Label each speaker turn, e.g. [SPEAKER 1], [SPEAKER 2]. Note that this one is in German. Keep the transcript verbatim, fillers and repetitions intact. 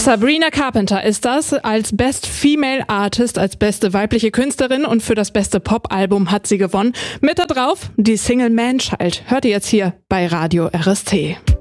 [SPEAKER 1] Sabrina Carpenter ist das, als Best Female Artist, als beste weibliche Künstlerin, und für das beste Pop-Album hat sie gewonnen. Mit da drauf die Single Man Child. Hört ihr jetzt hier bei Radio R S T.